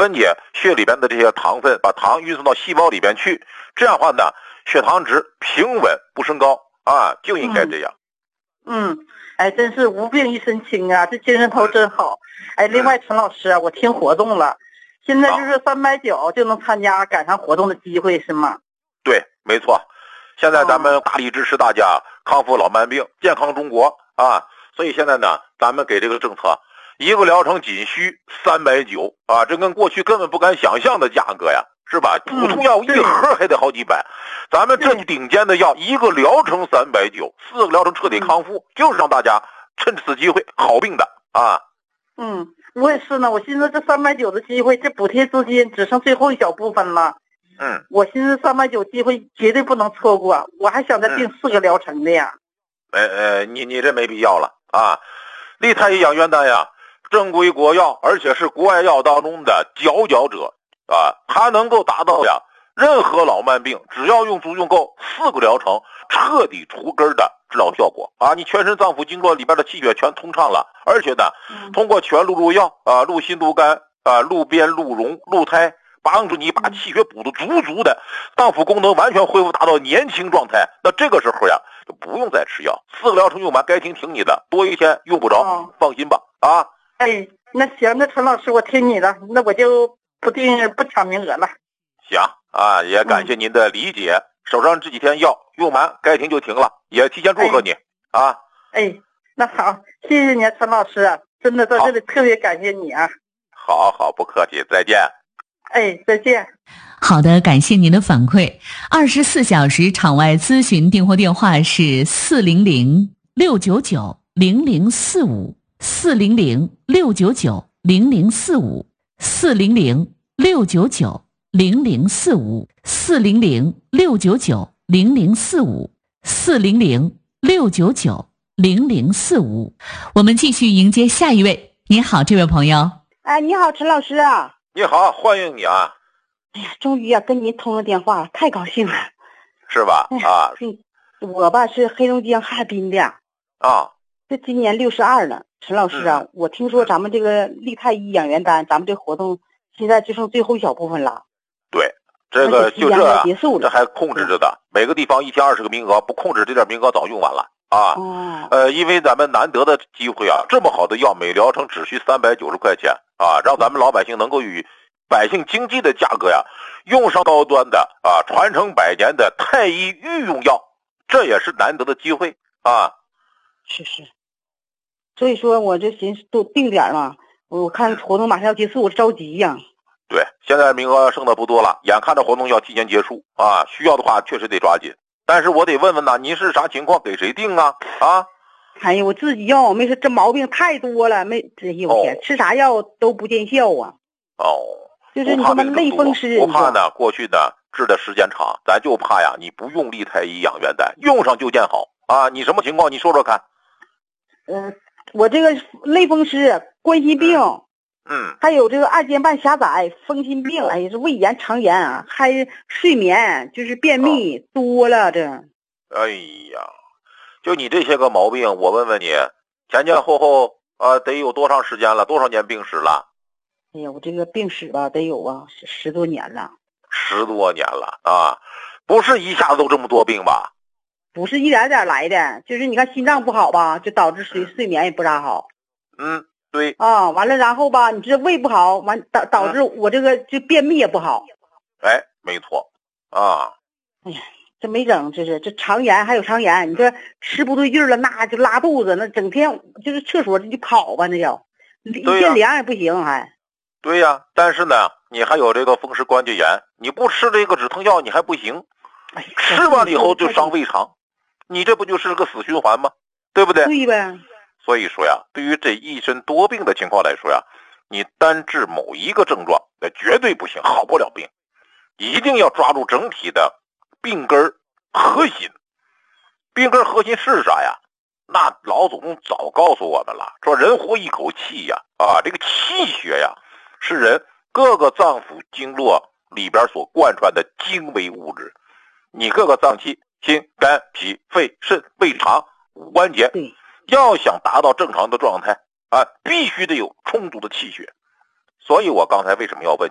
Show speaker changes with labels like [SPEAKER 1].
[SPEAKER 1] 分解血里边的这些糖分，把糖运送到细胞里边去，这样的话呢，血糖值平稳不升高啊，就应该这样。
[SPEAKER 2] 哎，真是无病一身轻啊，这精神头真好。哎，另外陈老师啊，我听活动了，现在就是390就能参加赶上活动的机会是吗？
[SPEAKER 1] 对，没错。现在咱们大力支持大家康复老慢病，健康中国啊，所以现在呢，咱们给这个政策，一个疗程仅需390啊，这跟过去根本不敢想象的价格呀，是吧？普通药一盒还得好几百，咱们这顶尖的药，一个疗程390，4个疗程彻底康复，就是让大家趁此机会好病的啊。
[SPEAKER 2] 我也是呢，我寻思这390的机会，这补贴资金只剩最后一小部分了。我寻思390机会绝对不能错过，我还想再订4个疗程的呀。
[SPEAKER 1] 你这没必要了啊！利泰医养元丹呀，正规国药，而且是国外药当中的佼佼者啊，它能够达到呀任何老慢病，只要用足用够4个疗程，彻底除根的治疗效果啊！你全身脏腑经络里边的气血全通畅了，而且呢，通过全鹿入药啊，鹿心、鹿肝啊、鹿鞭、鹿茸、鹿胎，帮助你把气血补得足足的，脏腑功能完全恢复，达到年轻状态。那这个时候呀，就不用再吃药，4个疗程用完，该停你的，多一天用不着，放心吧啊！
[SPEAKER 2] 哎，那行，那陈老师我听你的，那我就不抢名额了。
[SPEAKER 1] 行啊，也感谢您的理解。手上这几天药用完，该停就停了，也提前祝贺你啊！
[SPEAKER 2] 哎，那好，谢谢你，陈老师，真的到这里特别感谢你啊！
[SPEAKER 1] 好，不客气，再见。
[SPEAKER 2] 哎，再见。
[SPEAKER 3] 好的，感谢您的反馈。24小时场外咨询订货电话是400-699-0045 400-699-0045 400-699-0045 400-699-0045 400-699-0045。我们继续迎接下一位。您好，这位朋友。
[SPEAKER 4] 哎，你好，陈老师啊。
[SPEAKER 1] 你好，欢迎你啊。
[SPEAKER 4] 哎呀，终于跟您通了电话了，太高兴了。
[SPEAKER 1] 是吧？啊，
[SPEAKER 4] 我吧是黑龙江哈尔滨的
[SPEAKER 1] 啊，
[SPEAKER 4] 这今年62了。陈老师啊，我听说咱们这个利泰医养元丹，咱们这活动现在就剩最后一小部分了。
[SPEAKER 1] 对，这个就这还控制着的，每个地方1天20个名额，不控制这点名额早用完了啊。因为咱们难得的机会啊，这么好的药，每疗程只需390块钱啊，让咱们老百姓能够与百姓经济的价格呀，用上高端的啊，传承100年的太医御用药，这也是难得的机会啊。
[SPEAKER 4] 是，所以说我这寻思都定点了，我看活动马上要结束，我着急呀。
[SPEAKER 1] 对，现在名额剩的不多了，眼看着活动要提前结束啊，需要的话确实得抓紧。但是我得问问呐，您是啥情况，给谁定啊？啊？
[SPEAKER 4] 哎呀，我自己药没事，这毛病太多了，哎呦我天，吃啥药都不见效啊。就是你说那类风湿，
[SPEAKER 1] 不怕呢，过去呢治的时间长，咱就怕呀，你不用利泰医养元丹，用上就见好啊。你什么情况？你说说看。
[SPEAKER 4] 我这个类风湿、冠心病，还有这个二尖瓣狭窄、风心病，哎呀，是胃炎、肠炎啊，还睡眠就是便秘多了这。
[SPEAKER 1] 哎呀，就你这些个毛病，我问问你，前后得有多长时间了？多少年病史了？
[SPEAKER 4] 哎呀，我这个病史吧，得有10多年了。
[SPEAKER 1] 10多年了啊，不是一下子都这么多病吧？
[SPEAKER 4] 不是一点点来的，就是你看心脏不好吧，就导致睡眠也不咋好。
[SPEAKER 1] 对
[SPEAKER 4] 啊，完了然后吧，你这胃不好，完导致我这个就便秘也不好。
[SPEAKER 1] 哎，没错啊。
[SPEAKER 4] 哎呀，这没整，这肠炎还有肠炎，你说吃不对劲了，那就拉肚子，那整天就是厕所就跑吧，那叫一见凉也不行还。
[SPEAKER 1] 对呀，但是呢，你还有这个风湿关节炎，你不吃这个止疼药你还不行，吃完了以后就伤胃肠，你这不就是个死循环吗？对不对？
[SPEAKER 4] 对呗。
[SPEAKER 1] 所以说呀，对于这一身多病的情况来说呀，你单治某一个症状那绝对不行，好不了病，一定要抓住整体的病根核心。病根核心是啥呀？那老祖宗早告诉我们了，说人活一口气呀，这个气血呀，是人各个脏腑经络里边所贯穿的精微物质。你各个脏器，心、肝、脾、肺、肾、胃、肠、五关节，要想达到正常的状态必须得有充足的气血。所以我刚才为什么要问